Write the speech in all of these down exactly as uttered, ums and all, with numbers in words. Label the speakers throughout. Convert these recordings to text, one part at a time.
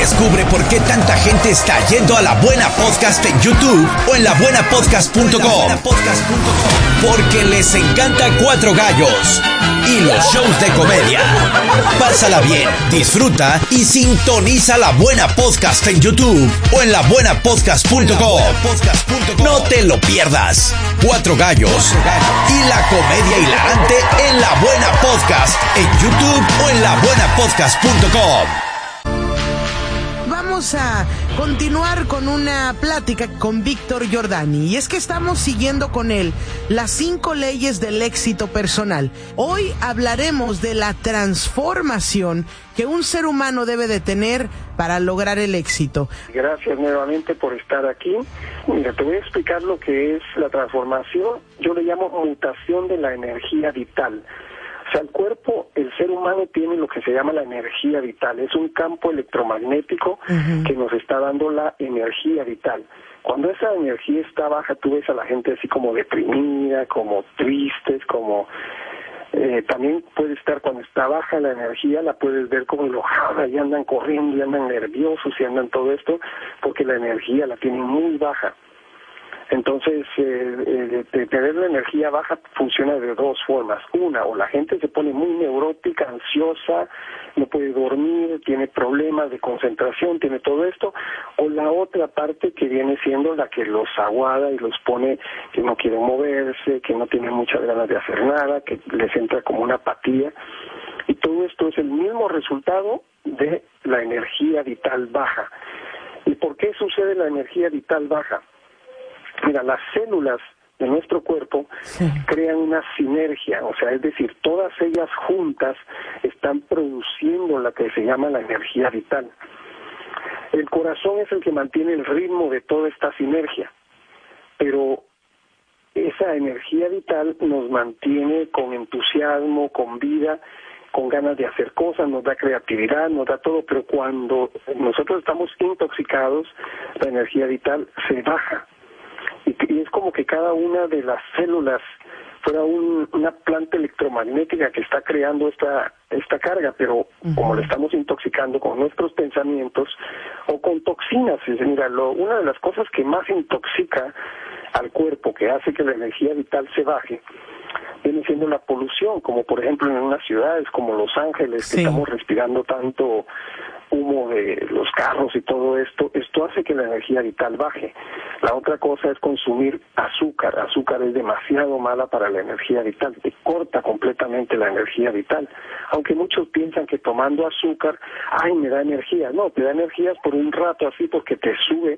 Speaker 1: Descubre por qué tanta gente está yendo a La Buena Podcast en YouTube o en la buena podcast punto com. Porque les encanta Cuatro Gallos y los shows de comedia. Pásala bien, disfruta y sintoniza La Buena Podcast en YouTube o en la buena podcast punto com. No te lo pierdas. Cuatro Gallos y la comedia hilarante en La Buena Podcast en YouTube o en la buena podcast punto com.
Speaker 2: Vamos a continuar con una plática con Víctor Giordani, y es que estamos siguiendo con él las cinco leyes del éxito personal. Hoy hablaremos de la transformación que un ser humano debe de tener para lograr el éxito.
Speaker 3: Gracias nuevamente por estar aquí. Mira, te voy a explicar lo que es la transformación. Yo le llamo mutación de la energía vital. O sea, el cuerpo, el ser humano tiene lo que se llama la energía vital. Es un campo electromagnético uh-huh. que nos está dando la energía vital. Cuando esa energía está baja, tú ves a la gente así como deprimida, como tristes, como... Eh, también puede estar, cuando está baja la energía, la puedes ver como enojada y andan corriendo y andan nerviosos y andan todo esto, porque la energía la tienen muy baja. Entonces, eh, eh, tener la energía baja funciona de dos formas. Una, o la gente se pone muy neurótica, ansiosa, no puede dormir, tiene problemas de concentración, tiene todo esto. O la otra parte que viene siendo la que los aguada y los pone que no quieren moverse, que no tienen muchas ganas de hacer nada, que les entra como una apatía. Y todo esto es el mismo resultado de la energía vital baja. ¿Y por qué sucede la energía vital baja? Mira, las células de nuestro cuerpo sí. crean una sinergia, o sea, es decir, todas ellas juntas están produciendo la que se llama la energía vital. El corazón es el que mantiene el ritmo de toda esta sinergia, pero esa energía vital nos mantiene con entusiasmo, con vida, con ganas de hacer cosas, nos da creatividad, nos da todo, pero cuando nosotros estamos intoxicados, la energía vital se baja. Y es como que cada una de las células fuera un, una planta electromagnética que está creando esta esta carga, pero uh-huh. como le estamos intoxicando con nuestros pensamientos o con toxinas. Es decir, mira, lo, una de las cosas que más intoxica al cuerpo, que hace que la energía vital se baje, viene siendo la polución, como por ejemplo en unas ciudades como Los Ángeles, sí. que estamos respirando tanto humo de los carros y todo esto. Esto hace que la energía vital baje. La otra cosa es consumir azúcar. Azúcar es demasiado mala para la energía vital, te corta completamente la energía vital. Aunque muchos piensan que tomando azúcar, ay, me da energía. No, te da energías por un rato así porque te sube,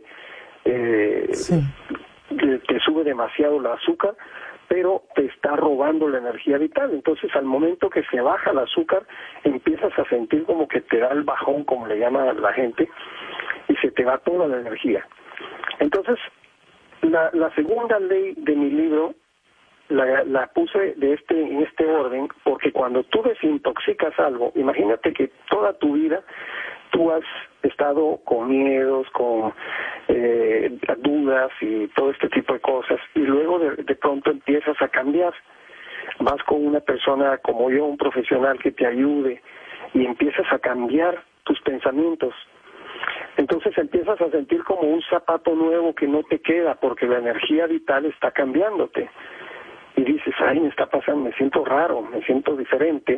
Speaker 3: eh, sí. te, te sube demasiado el azúcar, pero te está robando la energía vital. Entonces, al momento que se baja el azúcar, empiezas a sentir como que te da el bajón, como le llama la gente, y se te va toda la energía. Entonces, la, la segunda ley de mi libro la, la puse de este en este orden, porque cuando tú desintoxicas algo, imagínate que toda tu vida tú has estado con miedos, con eh, dudas y todo este tipo de cosas, y luego de, de pronto empiezas a cambiar. Vas con una persona como yo, un profesional que te ayude, y empiezas a cambiar tus pensamientos. Entonces empiezas a sentir como un zapato nuevo que no te queda, porque la energía vital está cambiándote. Y dices, ay, me está pasando, me siento raro, me siento diferente,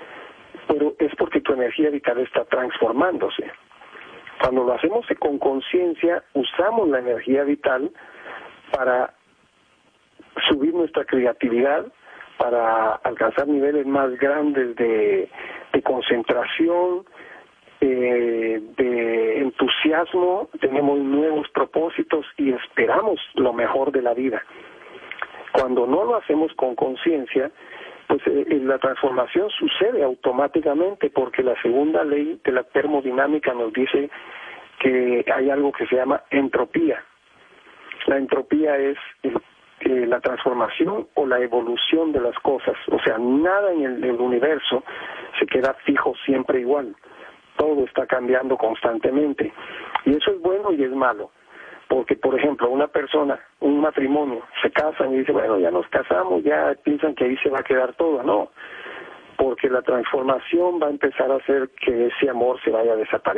Speaker 3: pero es porque tu energía vital está transformándose. Cuando lo hacemos con conciencia, usamos la energía vital para subir nuestra creatividad, para alcanzar niveles más grandes de, de concentración, eh, de entusiasmo, tenemos nuevos propósitos y esperamos lo mejor de la vida. Cuando no lo hacemos con conciencia, pues eh, la transformación sucede automáticamente, porque la segunda ley de la termodinámica nos dice que hay algo que se llama entropía. La entropía es eh, eh, la transformación o la evolución de las cosas. O sea, nada en el, el universo se queda fijo siempre igual. Todo está cambiando constantemente. Y eso es bueno y es malo. Porque, por ejemplo, una persona, un matrimonio, se casan y dice, bueno, ya nos casamos, ya piensan que ahí se va a quedar todo. No, porque la transformación va a empezar a hacer que ese amor se vaya a desaparecer.